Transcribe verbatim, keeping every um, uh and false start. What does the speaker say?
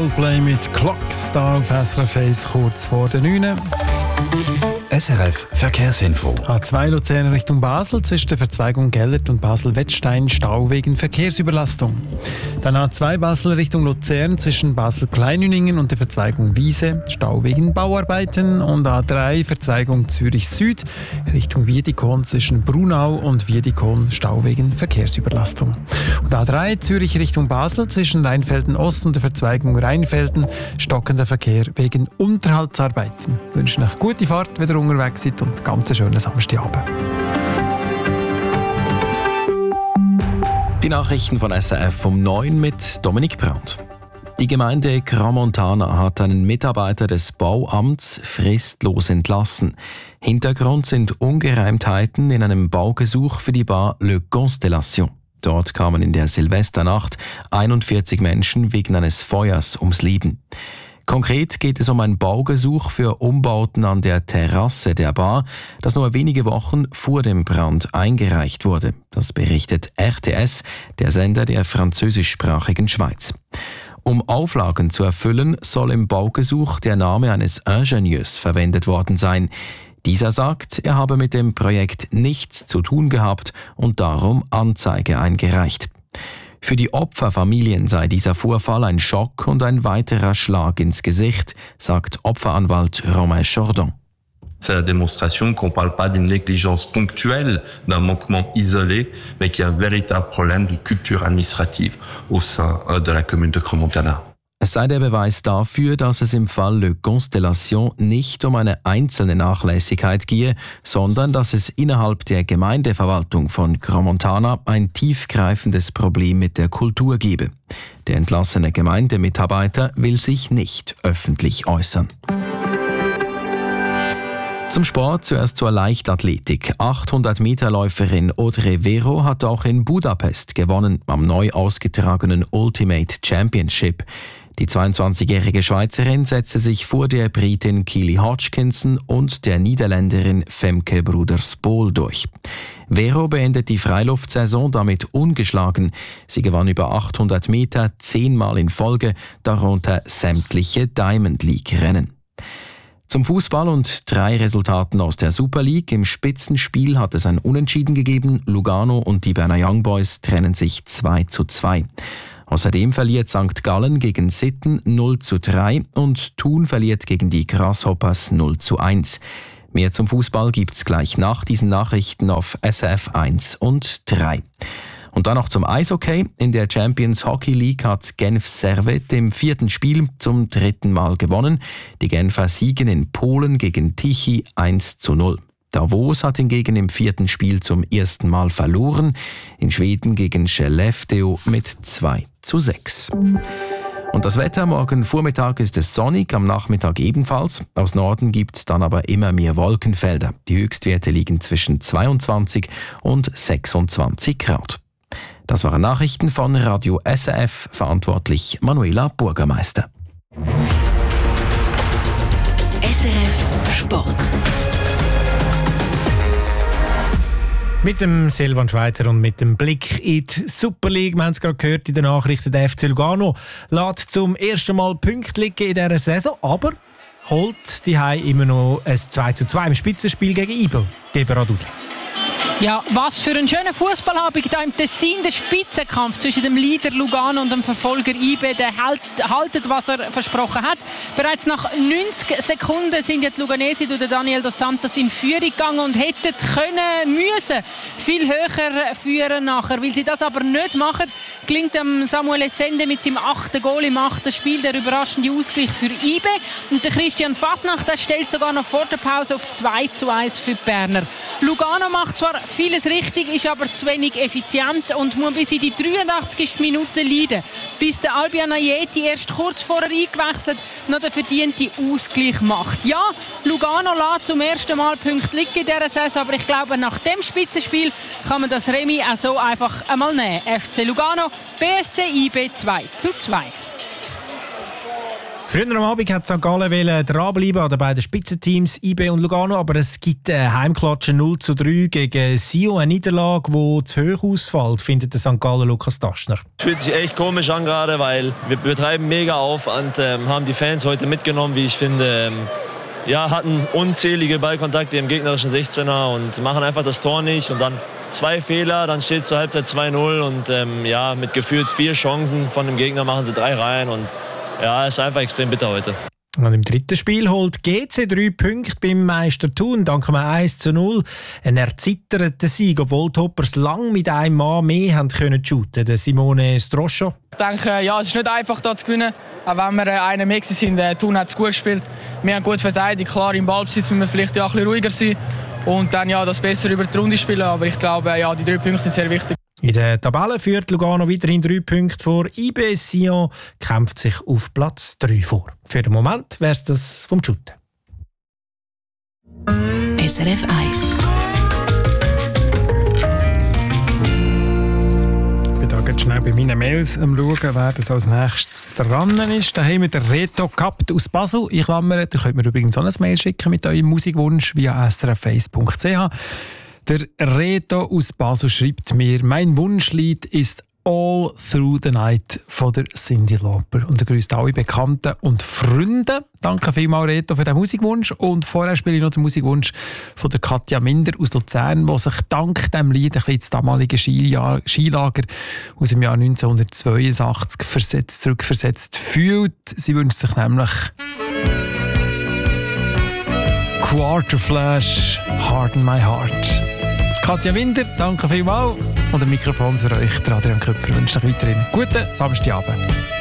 Coldplay mit Clocks da auf S R F eins kurz vor der neun. S R F Verkehrsinfo. A zwei Luzern Richtung Basel zwischen der Verzweigung Gellert und Basel-Wettstein Stau wegen Verkehrsüberlastung. Dann A zwei Basel Richtung Luzern zwischen Basel-Kleinüningen und der Verzweigung Wiese Stau wegen Bauarbeiten. Und A drei Verzweigung Zürich Süd Richtung Wiedikon zwischen Brunau und Wiedikon Stau wegen Verkehrsüberlastung. Und A drei Zürich Richtung Basel zwischen Rheinfelden Ost und der Verzweigung Rheinfelden stockender Verkehr wegen Unterhaltsarbeiten. Wir wünschen euch gute Fahrt, wenn ihr unterwegs seid und ganz einen schönen Samstagabend. Die Nachrichten von S R F um neun mit Dominik Brandt. Die Gemeinde Crans-Montana hat einen Mitarbeiter des Bauamts fristlos entlassen. Hintergrund sind Ungereimtheiten in einem Baugesuch für die Bar Le Constellation. Dort kamen in der Silvesternacht einundvierzig Menschen wegen eines Feuers ums Leben. Konkret geht es um ein Baugesuch für Umbauten an der Terrasse der Bar, das nur wenige Wochen vor dem Brand eingereicht wurde. Das berichtet R T S, der Sender der französischsprachigen Schweiz. Um Auflagen zu erfüllen, soll im Baugesuch der Name eines Ingenieurs verwendet worden sein. Dieser sagt, er habe mit dem Projekt nichts zu tun gehabt und darum Anzeige eingereicht. Für die Opferfamilien sei dieser Vorfall ein Schock und ein weiterer Schlag ins Gesicht, sagt Opferanwalt Romain Chordon. C'est la démonstration qu'on ne parle pas d'une négligence ponctuelle, d'un manquement isolé, mais qu'il y a un véritable problème de culture administrative au sein de la commune de Crans-Montana. Es sei der Beweis dafür, dass es im Fall Le Constellation nicht um eine einzelne Nachlässigkeit gehe, sondern dass es innerhalb der Gemeindeverwaltung von Crans-Montana ein tiefgreifendes Problem mit der Kultur gebe. Der entlassene Gemeindemitarbeiter will sich nicht öffentlich äußern. Zum Sport zuerst zur Leichtathletik. achthundert-Meter-Läuferin Audrey Vero hat auch in Budapest gewonnen, am neu ausgetragenen Ultimate Championship. Die zweiundzwanzigjährige Schweizerin setzte sich vor der Britin Keely Hodgkinson und der Niederländerin Femke Broeders-Bol durch. Vero beendet die Freiluftsaison damit ungeschlagen. Sie gewann über achthundert Meter zehnmal in Folge, darunter sämtliche Diamond League-Rennen. Zum Fußball und drei Resultaten aus der Super League. Im Spitzenspiel hat es ein Unentschieden gegeben. Lugano und die Berner Young Boys trennen sich zwei zu zwei. Außerdem verliert Sankt Gallen gegen Sitten null zu drei und Thun verliert gegen die Grasshoppers null zu eins. Mehr zum Fußball gibt's gleich nach diesen Nachrichten auf S R F eins und drei. Und dann noch zum Eishockey. In der Champions Hockey League hat Genf Servette im vierten Spiel zum dritten Mal gewonnen. Die Genfer siegen in Polen gegen Tichy eins zu null. Davos hat hingegen im vierten Spiel zum ersten Mal verloren. In Schweden gegen Skellefteå mit zwei zu sechs. Und das Wetter, morgen Vormittag ist es sonnig, am Nachmittag ebenfalls. Aus Norden gibt es dann aber immer mehr Wolkenfelder. Die Höchstwerte liegen zwischen zweiundzwanzig und sechsundzwanzig Grad. Das waren Nachrichten von Radio S R F, verantwortlich Manuela Burgermeister. S R F Sport. Mit dem Silvan Schweizer und mit dem Blick in die Super League. Wir haben es gerade gehört in den Nachrichten, der F C Lugano lässt zum ersten Mal Punkte liegen in dieser Saison, aber holt die Hai immer noch ein zwei zu zwei im Spitzenspiel gegen I B E. Deborah Dudley. Ja, was für ein schöner Fußballabend hier im Tessin, der Spitzenkampf zwischen dem Leader Lugano und dem Verfolger I B E, der hält, haltet, was er versprochen hat. Bereits nach neunzig Sekunden sind die Luganesi durch Daniel dos Santos in Führung gegangen und hätten können, müssen viel höher führen nachher. Weil sie das aber nicht machen, gelingt dem Samuel Essende mit seinem achten Goal im achten Spiel der überraschende Ausgleich für I B E. Und der Christian Fasnacht, der stellt sogar noch vor der Pause auf zwei zu eins für die Berner. Lugano macht zwar vieles richtig, ist aber zu wenig effizient und muss bis in die dreiundachtzigste Minute leiden, bis der Albion Ajeti erst kurz vorher eingewechselt noch den verdienten Ausgleich macht. Ja, Lugano lässt zum ersten Mal Punkte liegen in dieser Saison, aber ich glaube, nach dem Spitzenspiel kann man das Remis auch so einfach einmal nehmen. F C Lugano, B S C I B zwei zu zwei. Früher am Abend hat Sankt Gallen dranbleiben an den beiden Spitzenteams I B und Lugano, aber es gibt eine Heimklatsche null zu drei gegen Sion, eine Niederlage, die zu hoch ausfällt, findet der Sankt Gallen Lukas Daschner. Es fühlt sich echt komisch an gerade, weil wir betreiben mega Aufwand, ähm, haben die Fans heute mitgenommen, wie ich finde. Ähm, ja, hatten unzählige Ballkontakte im gegnerischen sechzehner und machen einfach das Tor nicht und dann zwei Fehler, dann steht es zur Halbzeit zwei null und ähm, ja, mit gefühlt vier Chancen von dem Gegner machen sie drei rein und ja, es ist einfach extrem bitter heute. Und im dritten Spiel holt G C drei Punkte beim Meister Thun, dank einem eins zu null. Ein erzitterter Sieg, obwohl die Hoppers lang mit einem Mann mehr haben können shooten. Der Simone Stroscho. Ich denke, ja, es ist nicht einfach, da zu gewinnen. Auch wenn wir einen mehr sind, der Thun hat es gut gespielt. Wir haben gut verteidigt. Klar, im Ballbesitz müssen wir vielleicht ja ein bisschen ruhiger sein und dann ja, das besser über die Runde spielen. Aber ich glaube, ja, die drei Punkte sind sehr wichtig. In der Tabelle führt Lugano weiterhin drei Punkte vor. I B Sion kämpft sich auf Platz drei vor. Für den Moment wäre es das vom Shooten. S R F eins. Ich bin da ganz schnell bei meinen Mails am Schauen, wer das als nächstes dran ist. Da haben wir den Reto Kapt aus Basel. Ich klammere, da könnt mir übrigens auch ein Mail schicken mit eurem Musikwunsch via s r f eins punkt c h. Der Reto aus Basel schreibt mir, mein Wunschlied ist All Through the Night von der Cyndi Lauper. Und er grüßt alle Bekannten und Freunde. Danke vielmals, Reto, für den Musikwunsch. Und vorher spiele ich noch den Musikwunsch von der Katja Minder aus Luzern, die sich dank diesem Lied ein bisschen ins damalige Skilager, Skilager aus dem Jahr neunzehnhundertzweiundachtzig versetzt, zurückversetzt fühlt. Sie wünscht sich nämlich Quarterflash, Harden My Heart. Katja Minder, danke vielmals. Und ein Mikrofon für euch, Adrian Köpfer, wünscht euch weiterhin guten Samstagabend.